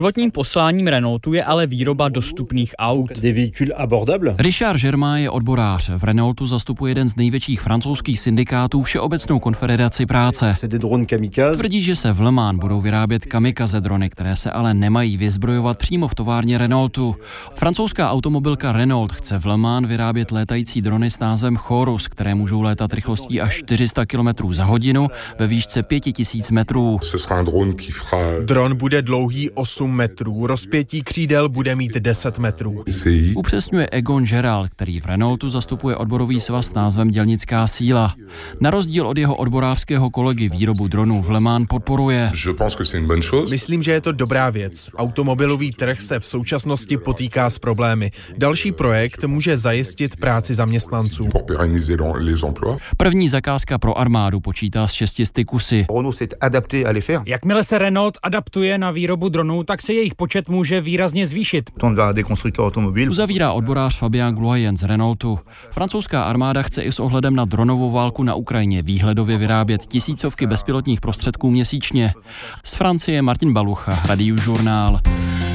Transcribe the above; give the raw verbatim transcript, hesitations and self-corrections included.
Prvotním posláním Renaultu je ale výroba dostupných aut. Richard Germain je odborář. V Renaultu zastupuje jeden z největších francouzských syndikátů Všeobecnou konfederaci práce. Tvrdí, že se v Le Mans budou vyrábět kamikaze drony, které se ale nemají vyzbrojovat přímo v továrně Renaultu. Francouzská automobilka Renault chce v Le Mans vyrábět létající drony s názvem Chorus, které můžou létat rychlostí až čtyři sta kilometrů za hodinu ve výšce pět tisíc metrů. Dron bude dlouhý osm metrů, rozpětí křídel bude mít deset metrů. Upřesňuje Egon Geral, který v Renaultu zastupuje odborový svaz s názvem Dělnická síla. Na rozdíl od jeho odborářského kolegy výrobu dronů v Le Mans podporuje. Myslím, že je to dobrá věc. Automobilový trh se v současnosti potýká s problémy. Další projekt může zajistit práci zaměstnanců. První zakázka pro armádu počítá s šesti sty kusy. Jakmile se Renault adaptuje na výrobu dronů, tak se jejich počet může výrazně zvýšit. Uzavírá odborář Fabien Gloyen z Renaultu. Francouzská armáda chce i s ohledem na dronovou válku na Ukrajině výhledově vyrábět tisícovky bezpilotních prostředků měsíčně. Z Francie Martin Balucha, Radiožurnál.